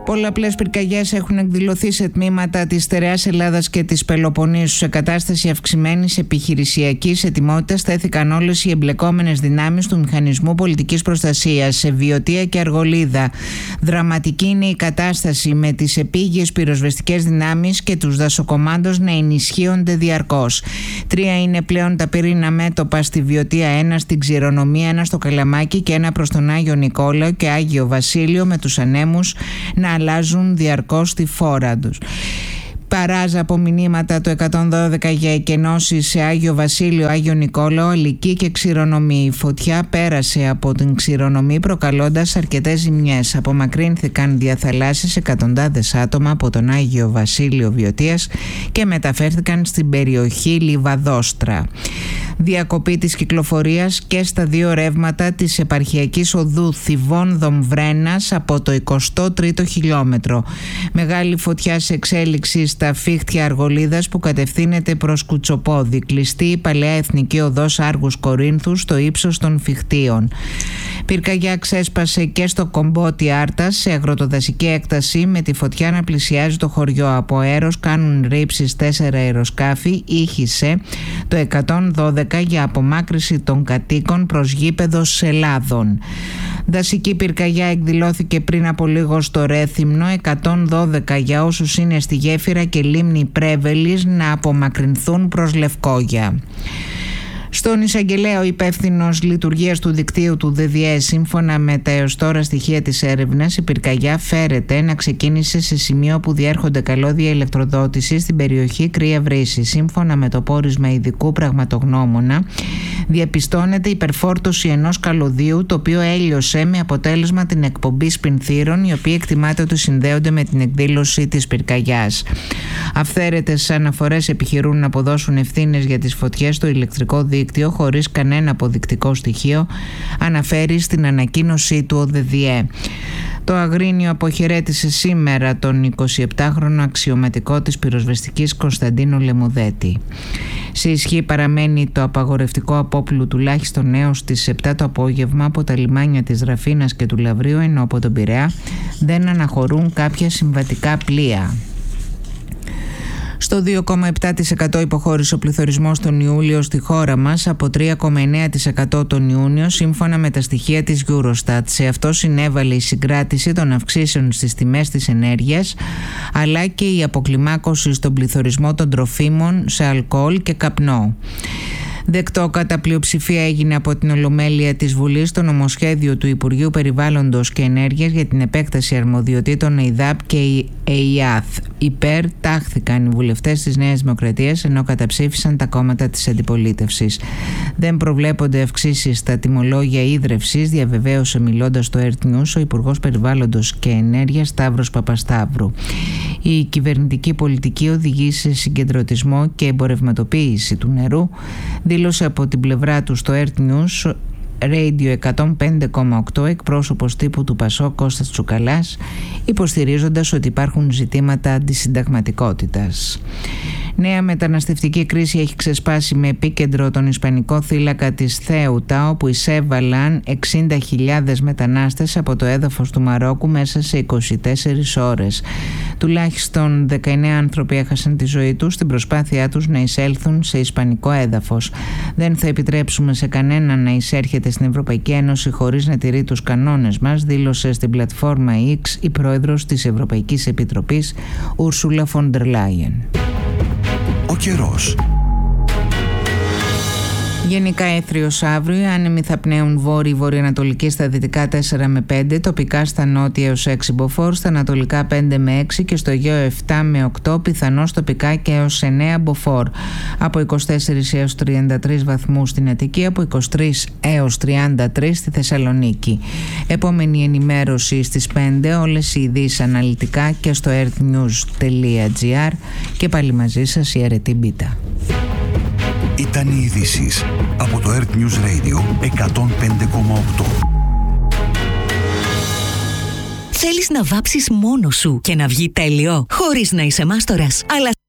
Πολλαπλές πυρκαγιές έχουν εκδηλωθεί σε τμήματα της στερεάς Ελλάδας και της Πελοποννήσου. Σε κατάσταση αυξημένης επιχειρησιακής ετοιμότητας τέθηκαν όλες οι εμπλεκόμενες δυνάμεις του Μηχανισμού Πολιτικής Προστασίας σε Βιωτία και Αργολίδα. Δραματική είναι η κατάσταση, με τις επίγειες πυροσβεστικές δυνάμεις και τους δασοκομάντος να ενισχύονται διαρκώς. 3 είναι πλέον τα πυρήνα μέτωπα στη Βιωτία, 1 στην Ξηρονομία, 1 στο Καλαμάκι και 1 προς τον Άγιο Νικόλαο και Άγιο Βασίλειο, με τους ανέμους να αλλάζουν διαρκώς τη φόρα τους. Παράζα από μηνύματα το 112 για εκενώσεις σε Άγιο Βασίλειο, Άγιο Νικόλαο, Αλική και Ξηρονομή. Η φωτιά πέρασε από την Ξηρονομή προκαλώντας αρκετές ζημιές. Απομακρύνθηκαν διαθαλάσσιες εκατοντάδες άτομα από τον Άγιο Βασίλειο Βιωτίας και μεταφέρθηκαν στην περιοχή Λιβαδόστρα. Διακοπή της κυκλοφορίας και στα 2 ρεύματα της επαρχιακής οδού Θηβών-Δομβρένας από το 23ο χιλιόμετρο. Μεγάλη φωτιά σε εξέλιξη στα Φίχτια Αργολίδας που κατευθύνεται προς Κουτσοπόδι. Κλειστή η παλαιά εθνική οδός Άργους Κορίνθου στο ύψος των Φιχτίων. Πυρκαγιά ξέσπασε και στο Κομπότι Άρτας σε αγροτοδασική έκταση, με τη φωτιά να πλησιάζει το χωριό. Από αέρος κάνουν ρήψεις 4 αεροσκάφη. Ήχησε το 112 για απομάκρυση των κατοίκων προς γήπεδο Σελάδων. Δασική πυρκαγιά εκδηλώθηκε πριν από λίγο στο Ρέθυμνο. 112 για όσους είναι στη γέφυρα και λίμνη Πρέβελης να απομακρυνθούν προς Λευκόγια. Στον εισαγγελέα, ο υπεύθυνος λειτουργίας του δικτύου του ΔΔΕ, σύμφωνα με τα έως τώρα στοιχεία της έρευνας, η πυρκαγιά φέρεται να ξεκίνησε σε σημείο που διέρχονται καλώδια ηλεκτροδότησης στην περιοχή Κρύα Βρύση. Σύμφωνα με το πόρισμα ειδικού πραγματογνώμονα, διαπιστώνεται υπερφόρτωση ενός καλωδίου, το οποίο έλειωσε με αποτέλεσμα την εκπομπή σπινθύρων, οι οποίοι εκτιμάται ότι συνδέονται με την εκδήλωση της πυρκαγιάς. Αυθαίρετες αναφορές επιχειρούν να αποδώσουν ευθύνες για τις φωτιές στο ηλεκτρικό δίκτυο χωρίς κανένα αποδεικτικό στοιχείο, αναφέρει στην ανακοίνωσή του ο ΔΔΕ. Το Αγρίνιο αποχαιρέτησε σήμερα τον 27χρονο αξιωματικό της πυροσβεστικής Κωνσταντίνου Λεμουδέτη. Σε ισχύ παραμένει το απαγορευτικό απόπλου τουλάχιστον έως τις 7 το απόγευμα από τα λιμάνια της Ραφίνας και του Λαβρίου, ενώ από τον Πειραιά δεν αναχωρούν κάποια συμβατικά πλοία. Στο 2,7% υποχώρησε ο πληθωρισμός τον Ιούλιο στη χώρα μας από 3,9% τον Ιούνιο, σύμφωνα με τα στοιχεία της Eurostat. Σε αυτό συνέβαλε η συγκράτηση των αυξήσεων στις τιμές της ενέργειας, αλλά και η αποκλιμάκωση στον πληθωρισμό των τροφίμων σε αλκοόλ και καπνό. Δεκτό κατά πλειοψηφία έγινε από την Ολομέλεια της Βουλής το νομοσχέδιο του Υπουργείου Περιβάλλοντος και Ενέργειας για την επέκταση αρμοδιοτήτων ΕΙΔΑΠ και ΕΙΑΘ. Υπέρ τάχθηκαν οι βουλευτές της Νέας Δημοκρατίας, ενώ καταψήφισαν τα κόμματα της αντιπολίτευσης. Δεν προβλέπονται αυξήσεις στα τιμολόγια ίδρευσης, διαβεβαίωσε μιλώντας στο Earth News ο Υπουργός Περιβάλλοντος και Ενέργειας Σταύρος Παπασταύρου. Η κυβερνητική πολιτική οδηγεί σε συγκεντρωτισμό και εμπορευματοποίηση του νερού, δήλωσε από την πλευρά του στο Earth News Radio 105,8 εκπρόσωπος τύπου του ΠΑΣΟΚ Κώστας Τσουκαλάς, υποστηρίζοντας ότι υπάρχουν ζητήματα αντισυνταγματικότητας. Νέα μεταναστευτική κρίση έχει ξεσπάσει με επίκεντρο τον ισπανικό θύλακα της Θέουτα, όπου εισέβαλαν 60.000 μετανάστες από το έδαφος του Μαρόκου μέσα σε 24 ώρες. Τουλάχιστον 19 άνθρωποι έχασαν τη ζωή τους στην προσπάθειά τους να εισέλθουν σε ισπανικό έδαφος. Δεν θα επιτρέψουμε σε κανέναν να εισέρχεται στην Ευρωπαϊκή Ένωση χωρίς να τηρεί τους κανόνες μας, δήλωσε στην πλατφόρμα X η πρόεδρος της Ευρωπαϊκής Επιτροπής, Ούρσουλα φον ντερ Λάιεν. Ο καιρός. Γενικά έθριος αύριο, άνεμοι θα πνέουν βόρειο-βορειοανατολική στα δυτικά 4 με 5, τοπικά στα νότια έως 6 μποφόρ, στα ανατολικά 5 με 6 και στο Αιγαίο 7 με 8, πιθανώς τοπικά και έως 9 μποφόρ. Από 24 έως 33 βαθμούς στην Αττική, από 23 έως 33 στη Θεσσαλονίκη. Επόμενη ενημέρωση στις 5, όλες οι ειδήσεις αναλυτικά και στο earthnews.gr και πάλι μαζί σας η Αρετή Μπίτα. Ήταν οι ειδήσεις από το Earth News Radio 105,8. Θέλεις να βάψεις μόνος σου και να βγει τέλειο, χωρίς να είσαι μάστορας, αλλά